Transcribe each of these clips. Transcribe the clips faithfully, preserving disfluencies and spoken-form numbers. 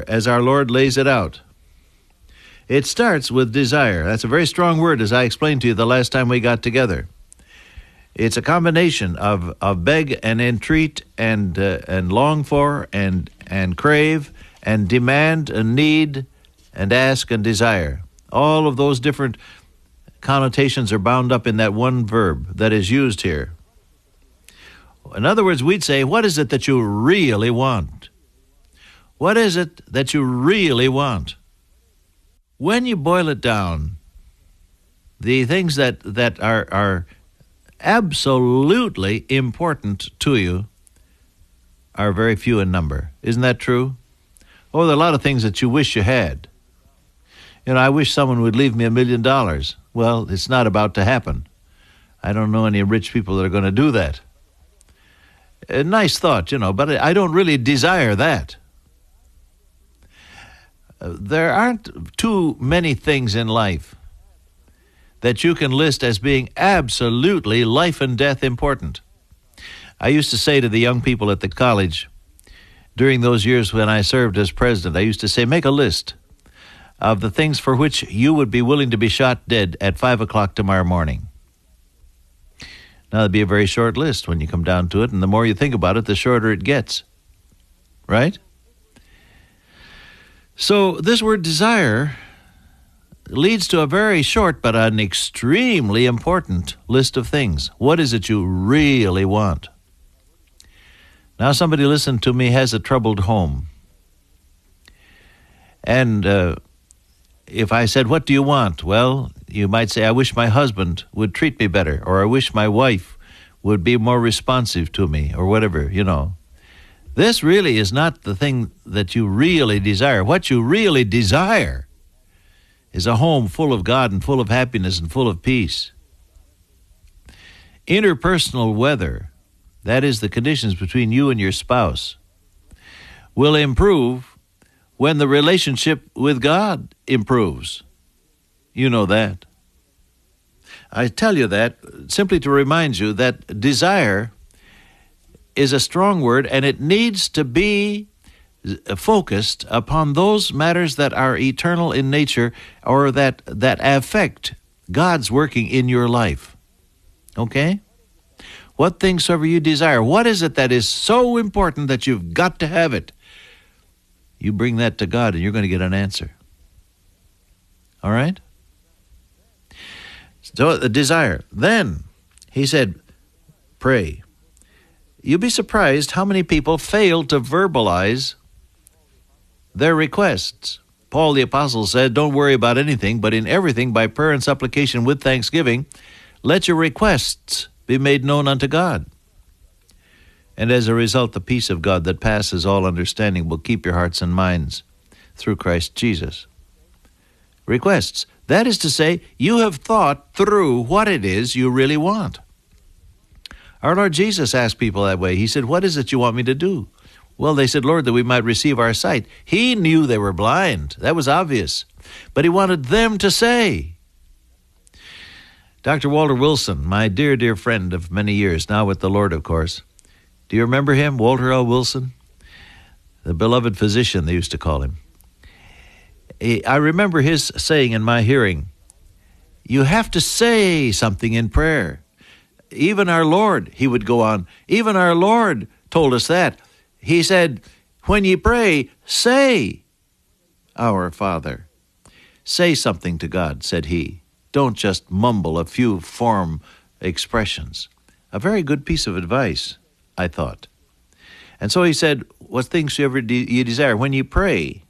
desire as our Lord lays it out. It starts with desire. That's a very strong word, as I explained to you the last time we got together. It's a combination of, of beg and entreat and uh, and long for and and crave and demand and need and ask and desire. All of those different connotations are bound up in that one verb that is used here. In other words, we'd say, what is it that you really want? What is it that you really want? When you boil it down, the things that, that are, are absolutely important to you are very few in number. Isn't that true? Oh, there are a lot of things that you wish you had. You know, I wish someone would leave me a million dollars. Well, it's not about to happen. I don't know any rich people that are going to do that. A nice thought, you know, but I don't really desire that. Uh, there aren't too many things in life that you can list as being absolutely life and death important. I used to say to the young people at the college, during those years when I served as president, I used to say, make a list of the things for which you would be willing to be shot dead at five o'clock tomorrow morning. Now, that'd be a very short list when you come down to it, and the more you think about it, the shorter it gets. Right? So this word desire leads to a very short but an extremely important list of things. What is it you really want? Now, somebody listen to me has a troubled home. And uh, if I said, what do you want? Well, you might say, I wish my husband would treat me better, or I wish my wife would be more responsive to me, or whatever, you know. This really is not the thing that you really desire. What you really desire is a home full of God and full of happiness and full of peace. Interpersonal weather, that is the conditions between you and your spouse, will improve when the relationship with God improves. You know that. I tell you that simply to remind you that desire is a strong word, and it needs to be focused upon those matters that are eternal in nature, or that, that affect God's working in your life. Okay? What things soever you desire, what is it that is so important that you've got to have it? You bring that to God and you're going to get an answer. All right? So the desire. Then he said, pray. You'll be surprised how many people fail to verbalize their requests. Paul the Apostle said, don't worry about anything, but in everything by prayer and supplication with thanksgiving, let your requests be made known unto God. And as a result, the peace of God that passes all understanding will keep your hearts and minds through Christ Jesus. Requests. That is to say, you have thought through what it is you really want. Our Lord Jesus asked people that way. He said, what is it you want me to do? Well, they said, Lord, that we might receive our sight. He knew they were blind. That was obvious. But he wanted them to say. Doctor Walter Wilson, my dear, dear friend of many years, now with the Lord, of course. Do you remember him, Walter L. Wilson? The beloved physician, they used to call him. I remember his saying in my hearing, you have to say something in prayer. Even our Lord, he would go on, even our Lord told us that. He said, when ye pray, say, our Father. Say something to God, said he. Don't just mumble a few form expressions. A very good piece of advice, I thought. And so he said, what things soever de- ye desire, when ye pray.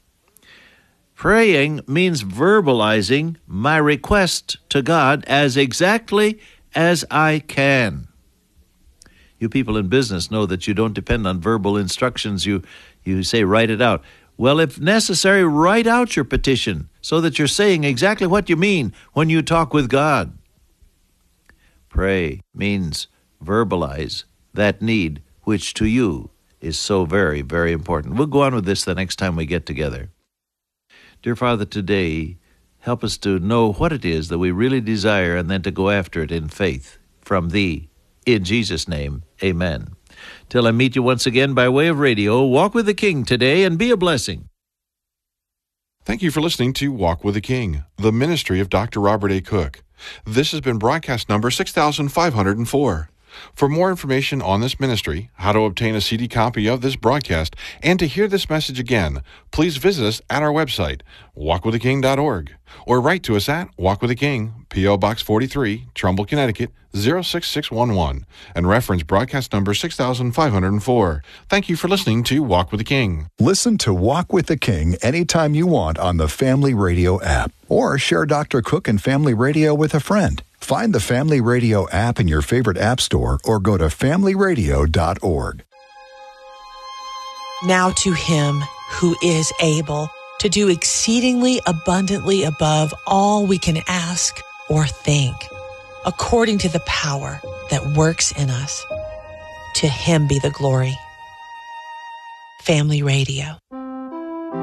Praying means verbalizing my request to God as exactly as I can. You people in business know that you don't depend on verbal instructions. You, you say, write it out. Well, if necessary, write out your petition so that you're saying exactly what you mean when you talk with God. Pray means verbalize that need, which to you is so very, very important. We'll go on with this the next time we get together. Dear Father, today, help us to know what it is that we really desire and then to go after it in faith from Thee. In Jesus' name, amen. Till I meet you once again by way of radio, walk with the King today and be a blessing. Thank you for listening to Walk with the King, the ministry of Doctor Robert A. Cook. This has been broadcast number six thousand five hundred four. For more information on this ministry, how to obtain a C D copy of this broadcast, and to hear this message again, please visit us at our website, walk with the king dot org, or write to us at Walk with the King, P O. Box forty-three, Trumbull, Connecticut, zero six six one one, and reference broadcast number six thousand five hundred four. Thank you for listening to Walk with the King. Listen to Walk with the King anytime you want on the Family Radio app, or share Doctor Cook and Family Radio with a friend. Find the Family Radio app in your favorite app store or go to family radio dot org. Now to Him who is able to do exceedingly abundantly above all we can ask or think, according to the power that works in us. To Him be the glory. Family Radio.